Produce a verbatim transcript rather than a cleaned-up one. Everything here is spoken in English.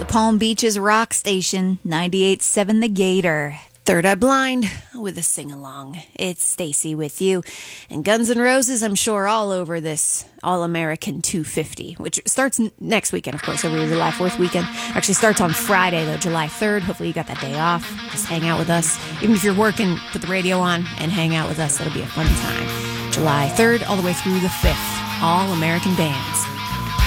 Palm Beach's rock station, ninety-eight point seven The Gator. Third Eye Blind with a sing-along. It's Stacy with you. And Guns N' Roses, I'm sure, all over this All-American two fifty, which starts n- next weekend, of course, over your July fourth weekend. Actually starts on Friday, though, July third. Hopefully you got that day off. Just hang out with us. Even if you're working, put the radio on and hang out with us. It'll be a fun time. July third all the way through the fifth. All-American bands.